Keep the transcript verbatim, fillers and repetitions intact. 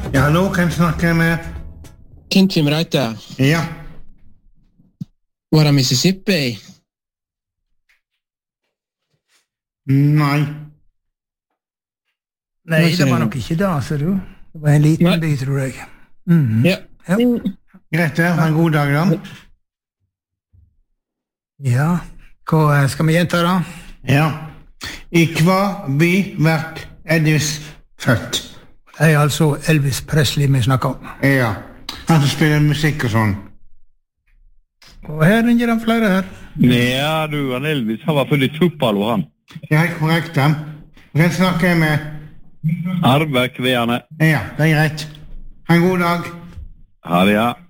Ja, hallo, hvem snakker jeg med? Kent Reite. Ja. Var det Mississippi? Nei. Nei, det var nok ikke det, ser du. Det var en liten by, tror jeg. Mm. Ja. Ja. Greit det, ha en god dag da. Ja, hva skal vi gjenta da? Ja. I hva by vært Elvis født? Det er altså Elvis Presley vi snakker om. Ja. Han som spiller musikk og sånn. Og her ringer han flere her. Ja, du, han Elvis, han var født i Tupalo, han. Ja, korrekt da. Hvem snakker jeg med? Arbeid, Kveane. Ja, det er greit. Ha en god dag. Ha det, ja.